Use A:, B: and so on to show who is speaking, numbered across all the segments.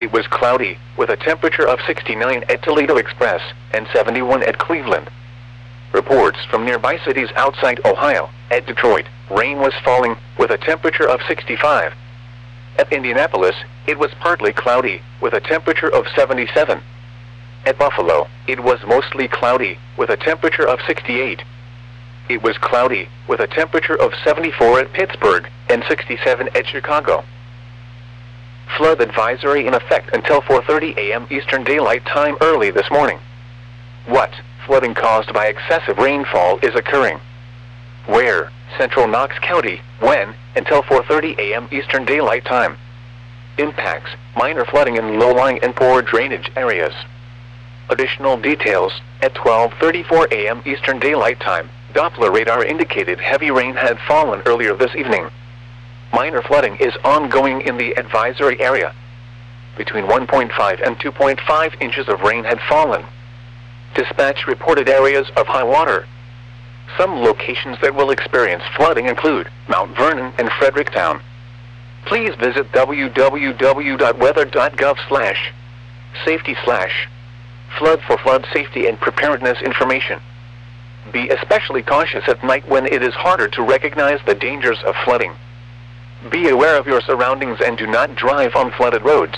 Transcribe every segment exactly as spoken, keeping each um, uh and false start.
A: It was cloudy, with a temperature of sixty-nine at Toledo Express and seventy-one at Cleveland. Reports from nearby cities outside Ohio. At Detroit, rain was falling, with a temperature of sixty-five. At Indianapolis, it was partly cloudy, with a temperature of seventy-seven. At Buffalo, it was mostly cloudy, with a temperature of sixty-eight. It was cloudy, with a temperature of seventy-four at Pittsburgh and sixty-seven at Chicago. Flood advisory in effect until four thirty a m Eastern Daylight Time early this morning. What flooding caused by excessive rainfall is occurring? Where? Central Knox County. When? Until four thirty a m Eastern Daylight Time. Impacts: minor flooding in low-lying and poor drainage areas. Additional details: at twelve thirty-four a m Eastern Daylight Time, Doppler radar indicated heavy rain had fallen earlier this evening. Minor flooding is ongoing in the advisory area. Between one point five and two point five inches of rain had fallen. Dispatch reported areas of high water. Some locations that will experience flooding include Mount Vernon and Fredericktown. Please visit w w w dot weather dot gov slash safety slash flood for flood safety and preparedness information. Be especially cautious at night when it is harder to recognize the dangers of flooding. Be aware of your surroundings and do not drive on flooded roads.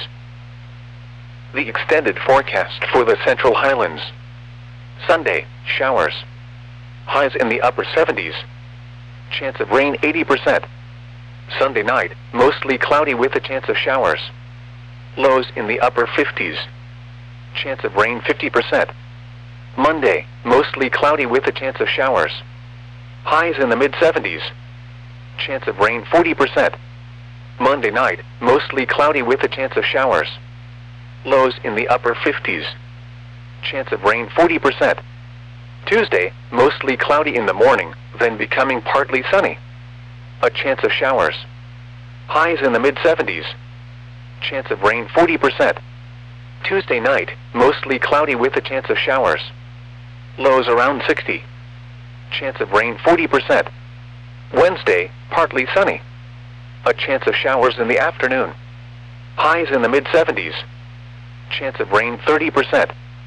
A: The extended forecast for the Central Highlands. Sunday, showers. Highs in the upper seventies. Chance of rain eighty percent. Sunday night, mostly cloudy with a chance of showers. Lows in the upper fifties. Chance of rain fifty percent. Monday, mostly cloudy with a chance of showers. Highs in the mid seventies. Chance of rain forty percent. Monday night, mostly cloudy with a chance of showers. Lows in the upper fifties. Chance of rain forty percent. Tuesday, mostly cloudy in the morning, then becoming partly sunny. A chance of showers. Highs in the mid seventies. Chance of rain forty percent. Tuesday night, mostly cloudy with a chance of showers. Lows around sixty. Chance of rain forty percent. Wednesday, partly sunny. A chance of showers in the afternoon. Highs in the mid seventies. Chance of rain thirty percent.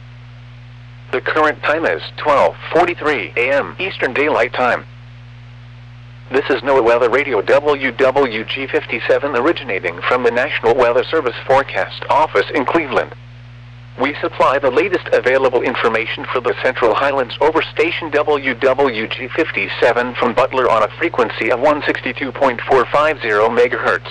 A: The current time is twelve forty-three a m Eastern Daylight Time. This is NOAA Weather Radio W W G fifty-seven originating from the National Weather Service Forecast Office in Cleveland. We supply the latest available information for the Central Highlands over station W W G fifty-seven from Butler on a frequency of one sixty-two point four five zero megahertz.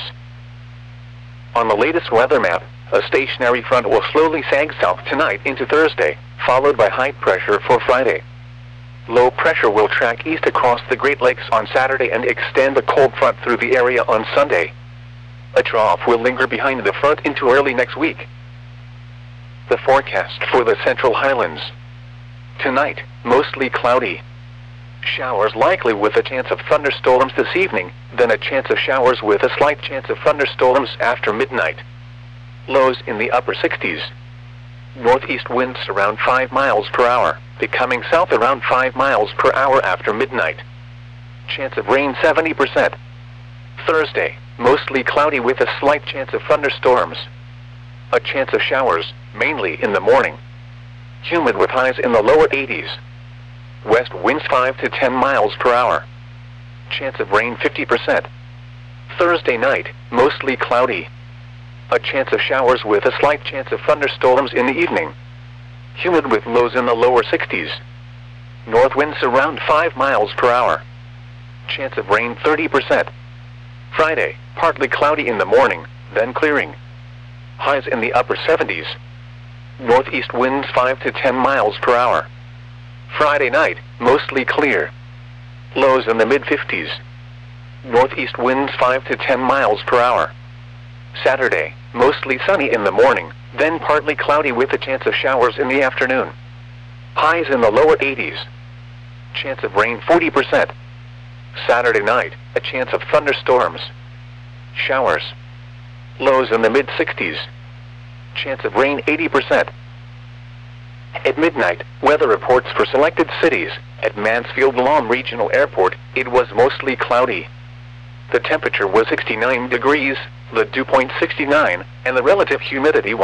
A: On the latest weather map, a stationary front will slowly sag south tonight into Thursday, followed by high pressure for Friday. Low pressure will track east across the Great Lakes on Saturday and extend a cold front through the area on Sunday. A trough will linger behind the front into early next week. The forecast for the Central Highlands. Tonight, mostly cloudy. Showers likely with a chance of thunderstorms this evening, then a chance of showers with a slight chance of thunderstorms after midnight. Lows in the upper sixties. Northeast winds around five miles per hour, becoming south around five miles per hour after midnight. Chance of rain seventy percent. Thursday, mostly cloudy with a slight chance of thunderstorms. A chance of showers, mainly in the morning. Humid with highs in the lower eighties. West winds five to ten miles per hour. Chance of rain fifty percent. Thursday night, mostly cloudy. A chance of showers with a slight chance of thunderstorms in the evening. Humid with lows in the lower sixties. North winds around five miles per hour. Chance of rain thirty percent. Friday, partly cloudy in the morning, then clearing. Highs in the upper seventies. Northeast winds five to ten miles per hour. Friday night, mostly clear. Lows in the mid fifties. Northeast winds five to ten miles per hour. Saturday, mostly sunny in the morning, then partly cloudy with a chance of showers in the afternoon. Highs in the lower eighties. Chance of rain forty percent. Saturday night, a chance of thunderstorms. Showers. Lows in the mid sixties. Chance of rain eighty percent. At midnight, weather reports for selected cities. At Mansfield-Lahm Regional Airport, it was mostly cloudy. The temperature was sixty-nine degrees, the dew point sixty-nine, and the relative humidity was